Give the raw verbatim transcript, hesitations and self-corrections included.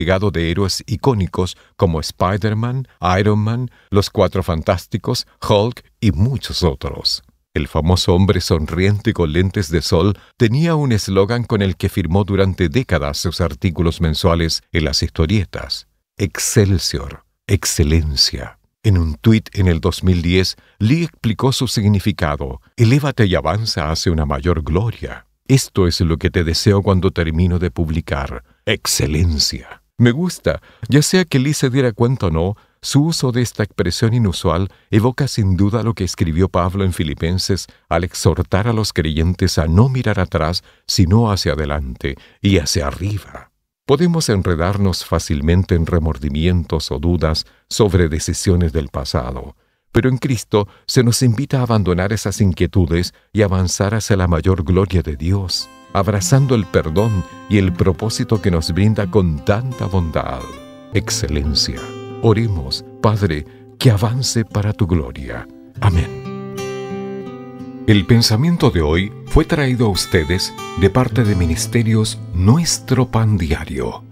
legado de héroes icónicos como Spider-Man, Iron Man, Los Cuatro Fantásticos, Hulk y muchos otros. El famoso hombre sonriente con lentes de sol tenía un eslogan con el que firmó durante décadas sus artículos mensuales en las historietas: Excelsior, excelencia. En un tuit en el dos mil diez, Lee explicó su significado: elévate y avanza hacia una mayor gloria. Esto es lo que te deseo cuando termino de publicar. Excelencia. Me gusta, ya sea que Lee se diera cuenta o no, su uso de esta expresión inusual evoca sin duda lo que escribió Pablo en Filipenses al exhortar a los creyentes a no mirar atrás, sino hacia adelante y hacia arriba. Podemos enredarnos fácilmente en remordimientos o dudas sobre decisiones del pasado, pero en Cristo se nos invita a abandonar esas inquietudes y avanzar hacia la mayor gloria de Dios, abrazando el perdón y el propósito que nos brinda con tanta bondad. Excelencia. Oremos, Padre, que avance para tu gloria. Amén. El pensamiento de hoy fue traído a ustedes de parte de Ministerios Nuestro Pan Diario.